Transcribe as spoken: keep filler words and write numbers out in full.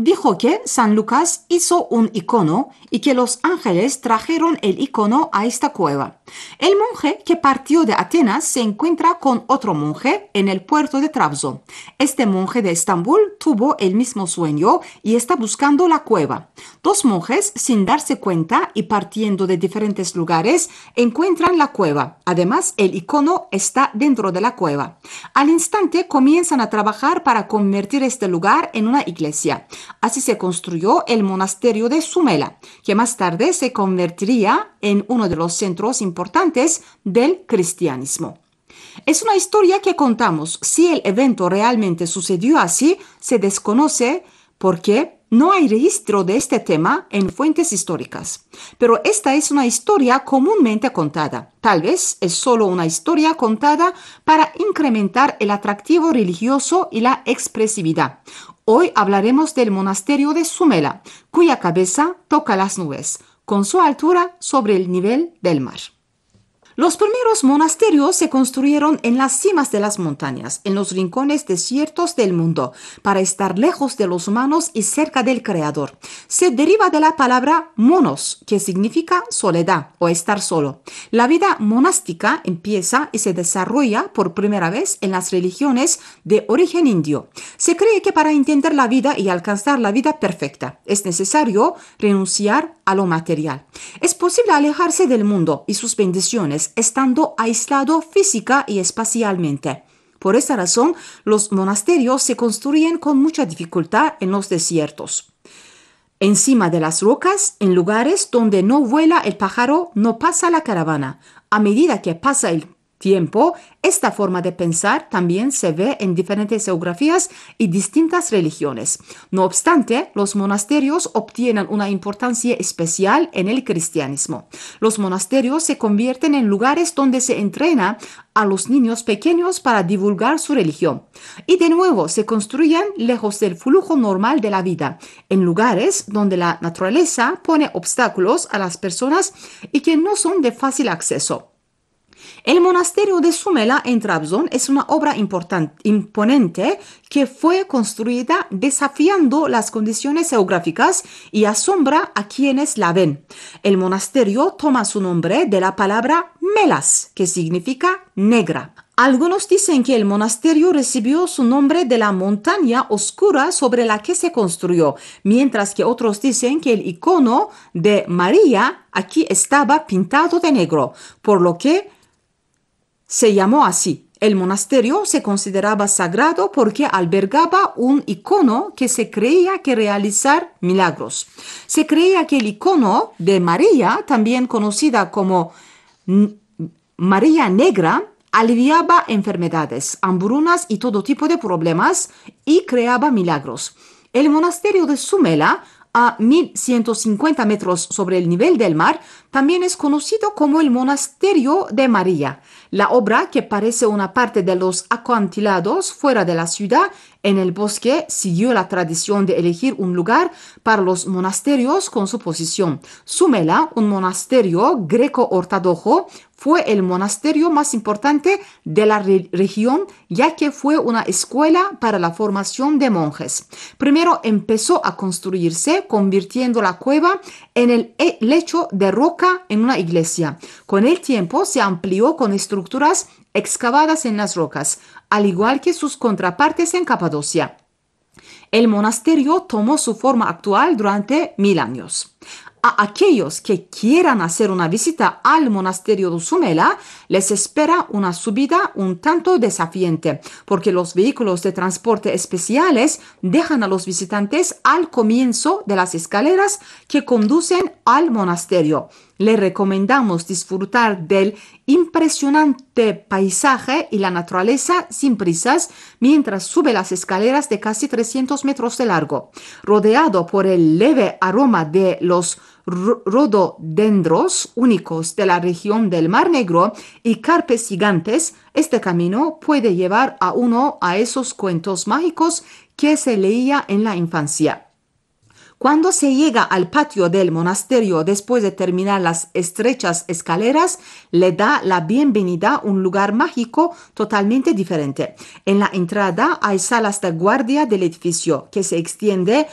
dijo que San Lucas hizo un icono y que los ángeles trajeron el icono a esta cueva. El monje que partió de Atenas se encuentra con otro monje en el puerto de Trabzon. Este monje de Estambul tuvo el mismo sueño y está buscando la cueva. Dos monjes, sin darse cuenta y partiendo de diferentes lugares, encuentran la cueva. Además, el icono está dentro de la cueva. Al instante comienzan a trabajar para convertir este lugar en una iglesia. Así se construyó el monasterio de Sumela, que más tarde se convertiría en uno de los centros importantes del cristianismo. Es una historia que contamos. Si el evento realmente sucedió así, se desconoce porque no hay registro de este tema en fuentes históricas. Pero esta es una historia comúnmente contada. Tal vez es solo una historia contada para incrementar el atractivo religioso y la expresividad. Hoy hablaremos del monasterio de Sumela, cuya cabeza toca las nubes, con su altura sobre el nivel del mar. Los primeros monasterios se construyeron en las cimas de las montañas, en los rincones desiertos del mundo, para estar lejos de los humanos y cerca del Creador. Se deriva de la palabra monos, que significa soledad o estar solo. La vida monástica empieza y se desarrolla por primera vez en las religiones de origen indio. Se cree que para entender la vida y alcanzar la vida perfecta es necesario renunciar a lo material. Es posible alejarse del mundo y sus bendiciones estando aislado física y espacialmente. Por esta razón, los monasterios se construyen con mucha dificultad en los desiertos. Encima de las rocas, en lugares donde no vuela el pájaro, no pasa la caravana. A medida que pasa el tiempo, esta forma de pensar también se ve en diferentes geografías y distintas religiones. No obstante, los monasterios obtienen una importancia especial en el cristianismo. Los monasterios se convierten en lugares donde se entrena a los niños pequeños para divulgar su religión. Y de nuevo se construyen lejos del flujo normal de la vida, en lugares donde la naturaleza pone obstáculos a las personas y que no son de fácil acceso. El monasterio de Sumela en Trabzon es una obra imponente que fue construida desafiando las condiciones geográficas y asombra a quienes la ven. El monasterio toma su nombre de la palabra melas, que significa negra. Algunos dicen que el monasterio recibió su nombre de la montaña oscura sobre la que se construyó, mientras que otros dicen que el icono de María aquí estaba pintado de negro, por lo que se llamó así. El monasterio se consideraba sagrado porque albergaba un icono que se creía que realizar milagros. Se creía que el icono de María, también conocida como María Negra, aliviaba enfermedades, hambrunas y todo tipo de problemas y creaba milagros. El monasterio de Sumela, a mil ciento cincuenta metros sobre el nivel del mar, también es conocido como el Monasterio de María. La obra, que parece una parte de los acantilados fuera de la ciudad, en el bosque, siguió la tradición de elegir un lugar para los monasterios con su posición. Sumela, un monasterio greco-ortodoxo, fue el monasterio más importante de la re- región, ya que fue una escuela para la formación de monjes. Primero empezó a construirse, convirtiendo la cueva en el lecho de roca en una iglesia. Con el tiempo se amplió con estructuras excavadas en las rocas, al igual que sus contrapartes en Capadocia. El monasterio tomó su forma actual durante mil años. A aquellos que quieran hacer una visita al monasterio de Sumela, les espera una subida un tanto desafiante, porque los vehículos de transporte especiales dejan a los visitantes al comienzo de las escaleras que conducen al monasterio. Le recomendamos disfrutar del impresionante paisaje y la naturaleza sin prisas mientras sube las escaleras de casi trescientos metros de largo. Rodeado por el leve aroma de los rododendros únicos de la región del Mar Negro y carpes gigantes, este camino puede llevar a uno a esos cuentos mágicos que se leía en la infancia. Cuando se llega al patio del monasterio después de terminar las estrechas escaleras, le da la bienvenida a un lugar mágico totalmente diferente. En la entrada hay salas de guardia del edificio que se extiende